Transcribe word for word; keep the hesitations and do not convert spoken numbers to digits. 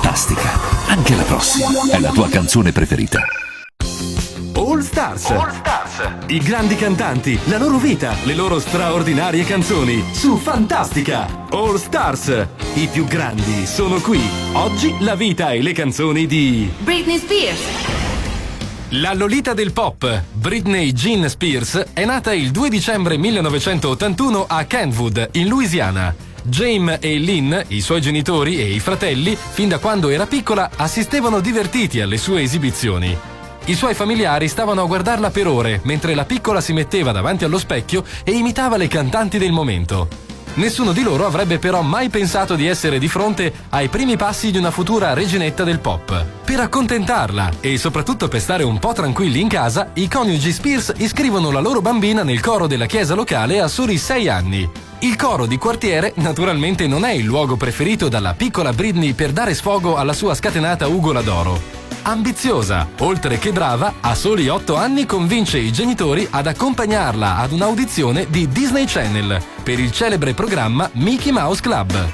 Fantastica. Anche la prossima è la tua canzone preferita. All Stars. All Stars. I grandi cantanti, la loro vita, le loro straordinarie canzoni su Fantastica. All Stars. I più grandi sono qui. Oggi la vita e le canzoni di Britney Spears. La Lolita del pop, Britney Jean Spears, è nata il due dicembre millenovecentottantuno a Kentwood, in Louisiana. James e Lynn, i suoi genitori e i fratelli, fin da quando era piccola, assistevano divertiti alle sue esibizioni. I suoi familiari stavano a guardarla per ore, mentre la piccola si metteva davanti allo specchio e imitava le cantanti del momento. Nessuno di loro avrebbe però mai pensato di essere di fronte ai primi passi di una futura reginetta del pop. Per accontentarla e soprattutto per stare un po' tranquilli in casa, i coniugi Spears iscrivono la loro bambina nel coro della chiesa locale a soli sei anni. Il coro di quartiere naturalmente non è il luogo preferito dalla piccola Britney per dare sfogo alla sua scatenata ugola d'oro. Ambiziosa, oltre che brava, a soli otto anni convince i genitori ad accompagnarla ad un'audizione di Disney Channel per il celebre programma Mickey Mouse Club.